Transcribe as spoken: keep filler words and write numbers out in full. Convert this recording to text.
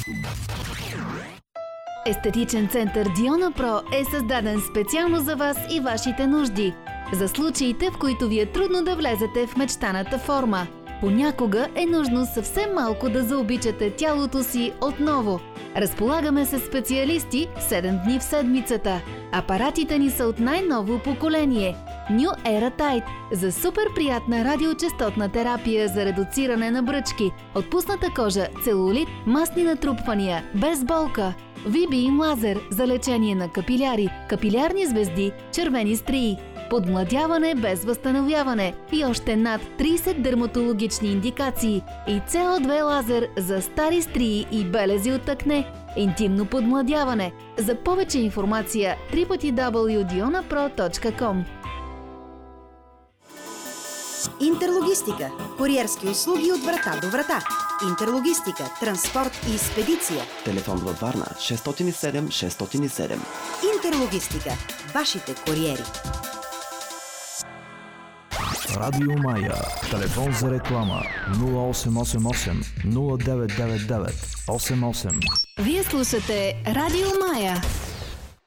Естетичен център Диона Про е създаден специално за вас и вашите нужди. За случаите, в които ви е трудно да влезете в мечтаната форма. Понякога е нужно съвсем малко да заобичате тялото си отново. Разполагаме се специалисти седем дни в седмицата. Апаратите ни са от най-ново поколение. New Era Tight за супер приятна радиочестотна терапия за редуциране на бръчки, отпусната кожа, целулит, масни натрупвания, без болка. Ви-Бийм лазер за лечение на капиляри, капилярни звезди, червени стрии, подмладяване без възстановяване и още над трийсет дерматологични индикации и Си О две лазер за стари стрии и белези от акне, интимно подмладяване. За повече информация дабъл ю дабъл ю дабъл ю точка диона про точка ком. Интерлогистика. Куриерски услуги от врата до врата. Интерлогистика, транспорт и спедиция. Телефон във Варна шест зет седем шест зет седем. Интерлогистика. Вашите куриери. Радио Мая. Телефон за реклама нула осем осем осем нула девет девет девет осем осем. Вие слушате Радио Мая.